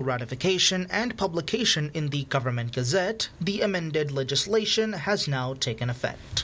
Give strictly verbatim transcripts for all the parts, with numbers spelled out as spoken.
ratification and publication in the Government Gazette, the amended legislation has now taken effect.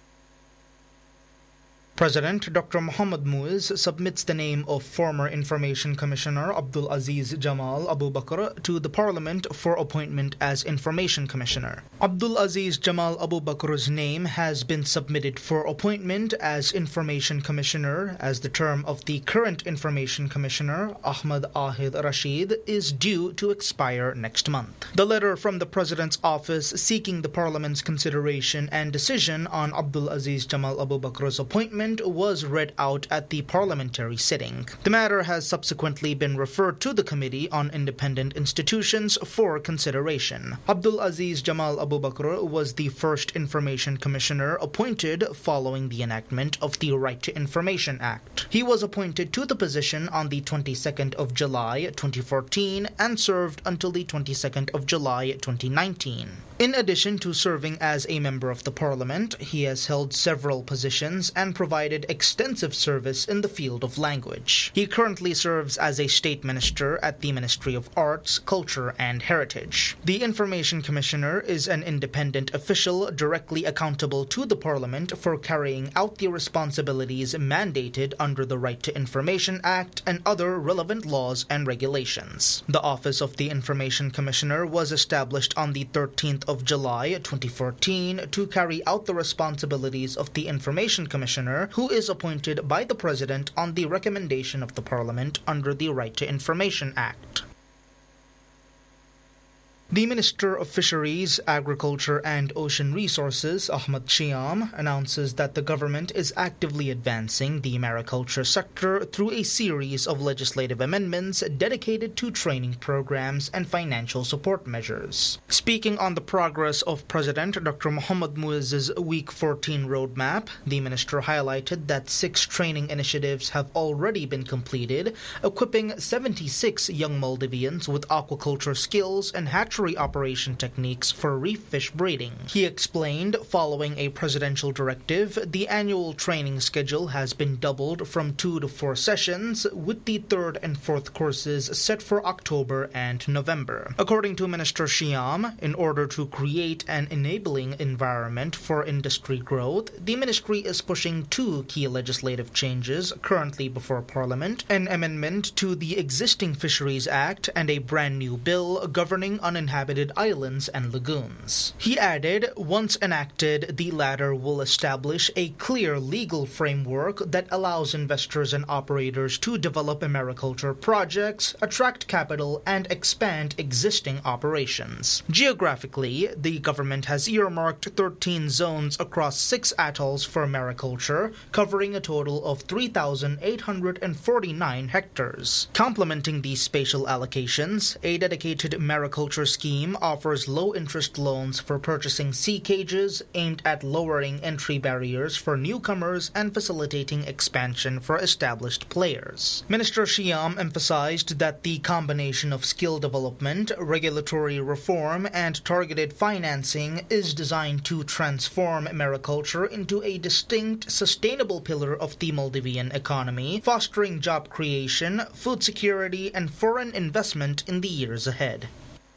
President Doctor Mohammad Muiz submits the name of former Information Commissioner Abdul Aziz Jamal Abu Bakr to the Parliament for appointment as Information Commissioner. Abdul Aziz Jamal Abu Bakr's name has been submitted for appointment as Information Commissioner as the term of the current Information Commissioner, Ahmad Ahid Rashid, is due to expire next month. The letter from the President's office seeking the Parliament's consideration and decision on Abdul Aziz Jamal Abu Bakr's appointment was read out at the parliamentary sitting. The matter has subsequently been referred to the Committee on Independent Institutions for consideration. Abdul Aziz Jamal Abu Bakr was the first Information Commissioner appointed following the enactment of the Right to Information Act. He was appointed to the position on the twenty-second of July twenty fourteen and served until the twenty-second of July twenty nineteen. In addition to serving as a member of the Parliament, he has held several positions and provided extensive service in the field of language. He currently serves as a State Minister at the Ministry of Arts, Culture and Heritage. The Information Commissioner is an independent official directly accountable to the Parliament for carrying out the responsibilities mandated under the Right to Information Act and other relevant laws and regulations. The Office of the Information Commissioner was established on the thirteenth of July twenty fourteen to carry out the responsibilities of the Information Commissioner, who is appointed by the President on the recommendation of the Parliament under the Right to Information Act. The Minister of Fisheries, Agriculture and Ocean Resources, Ahmad Shiam, announces that the government is actively advancing the mariculture sector through a series of legislative amendments dedicated to training programs and financial support measures. Speaking on the progress of President Doctor Mohammad Muiz's Week fourteen roadmap, the minister highlighted that six training initiatives have already been completed, equipping seventy-six young Maldivians with aquaculture skills and hatchery operation techniques for reef fish breeding. He explained, following a presidential directive, the annual training schedule has been doubled from two to four sessions, with the third and fourth courses set for October and November. According to Minister Shiam, in order to create an enabling environment for industry growth, the ministry is pushing two key legislative changes currently before Parliament: an amendment to the existing Fisheries Act and a brand new bill governing uninhabited islands and lagoons. He added, once enacted, the latter will establish a clear legal framework that allows investors and operators to develop mariculture projects, attract capital, and expand existing operations. Geographically, the government has earmarked thirteen zones across six atolls for mariculture, covering a total of three thousand eight hundred forty-nine hectares. Complementing these spatial allocations, a dedicated mariculture scheme offers low-interest loans for purchasing sea cages aimed at lowering entry barriers for newcomers and facilitating expansion for established players. Minister Shiam emphasized that the combination of skill development, regulatory reform, and targeted financing is designed to transform mariculture into a distinct, sustainable pillar of the Maldivian economy, fostering job creation, food security, and foreign investment in the years ahead.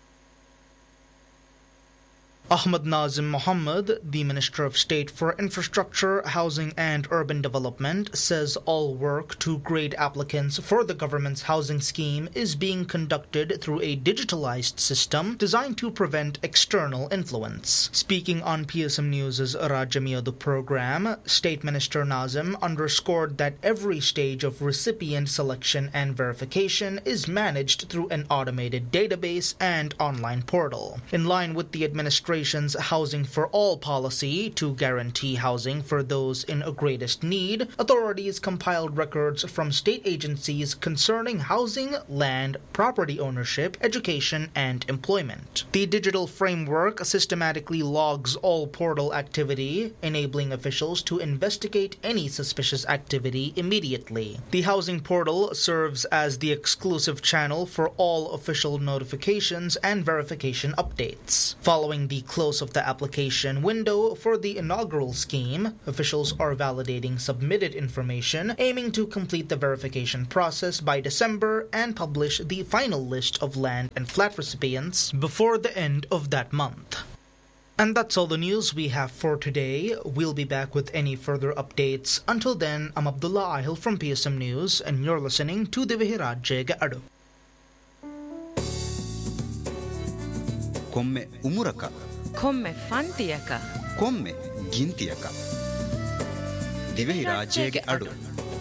Ahmad Nazim Mohammed, the Minister of State for Infrastructure, Housing and Urban Development, says all work to grade applicants for the government's housing scheme is being conducted through a digitalized system designed to prevent external influence. Speaking on P S M News' Rajamiyadu program, State Minister Nazim underscored that every stage of recipient selection and verification is managed through an automated database and online portal. In line with the administration Housing for All policy to guarantee housing for those in greatest need, authorities compiled records from state agencies concerning housing, land, property ownership, education, and employment. The digital framework systematically logs all portal activity, enabling officials to investigate any suspicious activity immediately. The housing portal serves as the exclusive channel for all official notifications and verification updates. Following the close of the application window for the inaugural scheme, officials are validating submitted information, aiming to complete the verification process by December and publish the final list of land and flat recipients before the end of that month. And that's all the news we have for today. We'll be back with any further updates. Until then, I'm Abdullah Ahil from P S M News, and you're listening to Divihi Rajyega Adu. Komme umuraka. Komme fantiyaka. Komme gintiyaka. Divihi Rajyega Adu.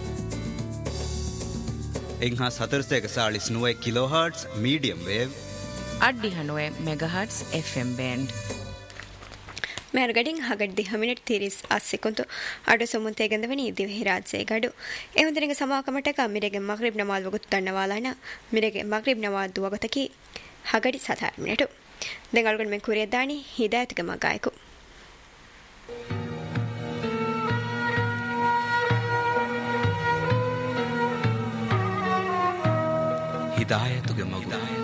Engha satarstega salis nuwe kilohertz medium wave. Addi hanuwe megahertz F M band. ಮೇರ್ಗಡಿಂಗ್ ಹಗಡ್ದಿ ಹಮಿನಿಟ್ ತಿರಿಸ್ ಆಸ್ಸಿಕೊಂತು ಅಡು ಸೊಮ್ಮುಂತೆ ಗಂದವನಿ ದಿವೆಹಿ ರಾಜ್ಯ ಗಡು ಎಹೊಂದನಿಗೆ ಸಮಾಕಮಟಕ ಮಿರೆಗೆ ಮಗ್ರಿಬ್ ನಮಾಜ್ ವಗುತ್ ತಣ್ಣವಾಲಾನ ಮಿರೆಗೆ ಮಗ್ರಿಬ್ ನಮಾಜ್ ದುವಗತಕಿ ಹಗಡಿ ಸಾಧಾರ minute ದೆಂಗಳಗೊಂಡು ಮೆ ಕುರಿಯದ್ದಾಣಿ ಹಿದಾಯತ್ಗೆ ಮಗಾಯಕು ಹಿದಾಯತ್ಗೆ ಮಗು